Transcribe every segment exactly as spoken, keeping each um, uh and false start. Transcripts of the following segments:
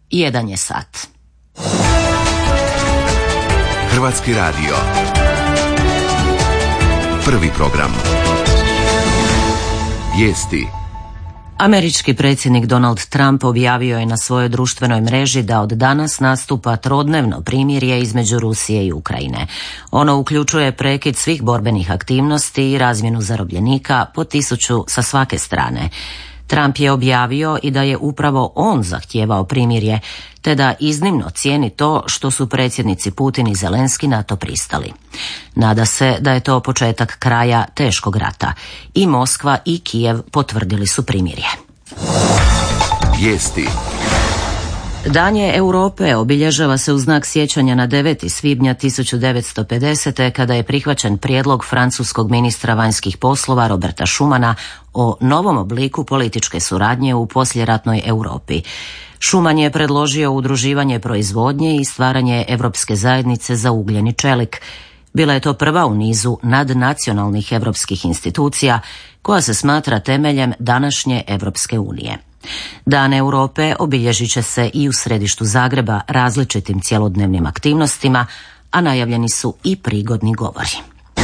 Jedan je sat. Hrvatski radio. Prvi program. Vijesti. Američki predsjednik Donald Trump objavio je na svojoj društvenoj mreži da od danas nastupa trodnevno primirje između Rusije i Ukrajine. Ono uključuje prekid svih borbenih aktivnosti i razmjenu zarobljenika po tisuću sa svake strane. Trump je objavio i da je upravo on zahtijevao primirje, te da iznimno cijeni to što su predsjednici Putin i Zelenski na to pristali. Nada se da je to početak kraja teškog rata. I Moskva i Kijev potvrdili su primirje. Vijesti. Dan je Europe obilježava se u znak sjećanja na deveti svibnja tisuću devetsto pedesete. kada je prihvaćen prijedlog francuskog ministra vanjskih poslova Roberta Schumana o novom obliku političke suradnje u poslijeratnoj Europi. Schuman je predložio udruživanje proizvodnje i stvaranje Europske zajednice za ugljen i čelik. Bila je to prva u nizu nadnacionalnih europskih institucija koja se smatra temeljem današnje Europske unije. Dan Europe obilježit će se i u središtu Zagreba različitim cjelodnevnim aktivnostima, a najavljeni su i prigodni govori.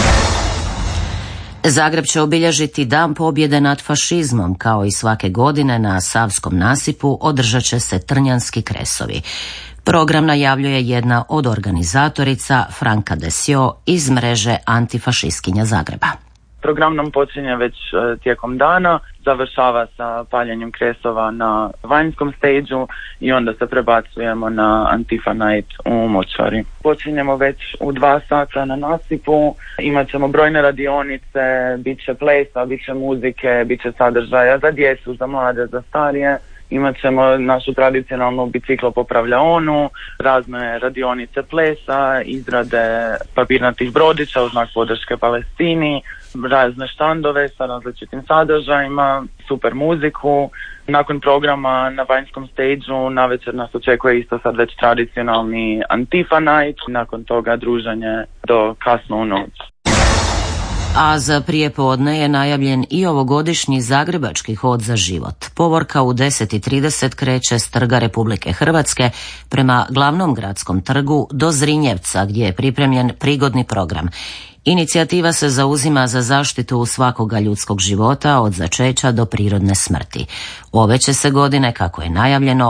Zagreb će obilježiti Dan pobjede nad fašizmom, kao i svake godine na Savskom nasipu održat će se Trnjanski kresovi. Program najavljuje jedna od organizatorica, Franka Desio, iz mreže antifašistkinja Zagreba. Program nam počinje već tijekom dana, završava sa paljenjem kresova na vanjskom stage-u i onda se prebacujemo na Antifa Night u Močvari. Počinjemo već u dva sata na nasipu, imat ćemo brojne radionice, bit će plesa, bit će muzike, bit će sadržaja za djecu, za mlade, za starije. Imat ćemo našu tradicionalnu biciklopopravljaonu, razne radionice plesa, izrade papirnatih brodića u znak podrške Palestini, razne štandove sa različitim sadržajima, super muziku. Nakon programa na vanjskom stage-u navečer nas očekuje isto sad već tradicionalni Antifa Night, nakon toga druženje do kasno u noć. A za prijepodne je najavljen i ovogodišnji Zagrebački hod za život. Povorka u deset i trideset kreće s Trga Republike Hrvatske prema glavnom gradskom trgu do Zrinjevca, gdje je pripremljen prigodni program. Inicijativa se zauzima za zaštitu svakoga ljudskog života od začeća do prirodne smrti. Ove će se godine, kako je najavljeno,